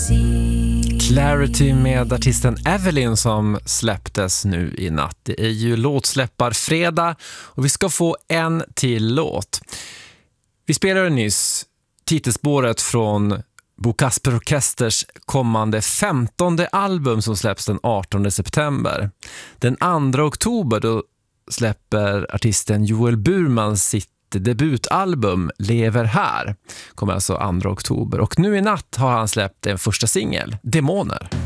Clarity med artisten Evelyn som släpptes nu i natt. Det är ju låtsläpparfredag och vi ska få en till låt. Vi spelade nyss titelspåret från Bo Kasper Orkesters kommande 15:e album som släpps den 18 september. Den 2 oktober då släpper artisten Joel Burman sitt debutalbum Lever här. Kommer alltså 2 oktober. Och nu i natt har han släppt en första singel, Demoner.